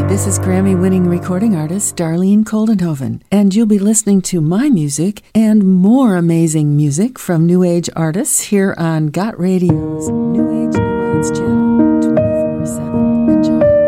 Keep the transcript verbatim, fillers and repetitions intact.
This is Grammy-winning recording artist Darlene Koldenhoven, and you'll be listening to my music and more amazing music from New Age artists here on Got Radio's New Age Nuance channel twenty-four seven.